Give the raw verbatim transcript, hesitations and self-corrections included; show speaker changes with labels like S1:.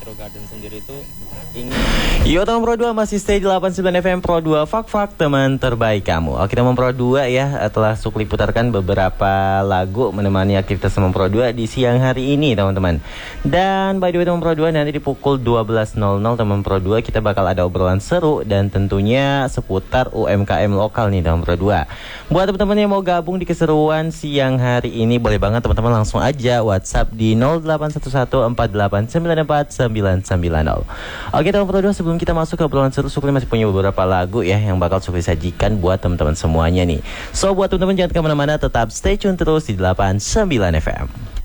S1: Hero Garden sendiri tuh ingin.
S2: Yo teman Pro dua masih stay di delapan puluh sembilan F M Pro dua, fak-fak teman terbaik kamu. Oke teman Pro dua ya, telah Sukli putarkan beberapa lagu menemani aktivitas teman Pro dua di siang hari ini teman-teman. Dan by the way teman Pro dua, nanti di pukul dua belas nol nol teman Pro dua kita bakal ada obrolan seru dan tentunya seputar U M K M lokal nih teman Pro dua. Buat teman-teman yang mau gabung di keseruan siang hari ini, boleh banget teman-teman langsung aja WhatsApp di nol delapan satu satu empat delapan sembilan empat sembilan sembilan nol. Oke teman Pro dua, sebelum kita masuk ke obrolan seru, Sukli masih punya beberapa lagu ya yang bakal Sukli sajikan buat teman-teman semuanya nih. So buat teman-teman jangan kemana-mana, tetap stay tune terus di delapan puluh sembilan F M.